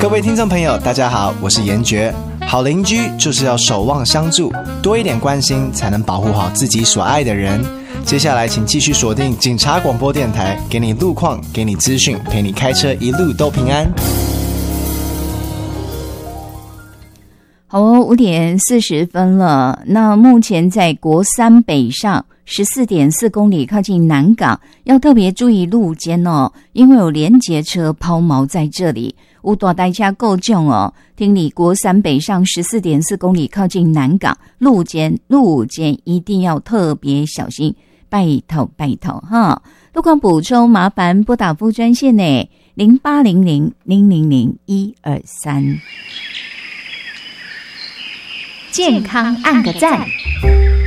各位听众朋友大家好，我是严爵。好邻居就是要守望相助，多一点关心才能保护好自己所爱的人。接下来请继续锁定警察广播电台，给你路况，给你资讯，陪你开车一路都平安。 好，5点40分了。那目前在国三北上14.4公里，靠近南港，要特别注意路肩哦，因为有连结车抛锚在这里，有大台车够重哦。听你国三北上14.4公里，靠近南港，路肩一定要特别小心，拜托哈。路况补充，麻烦拨打副专线呢，0800-000-123。健康按个赞。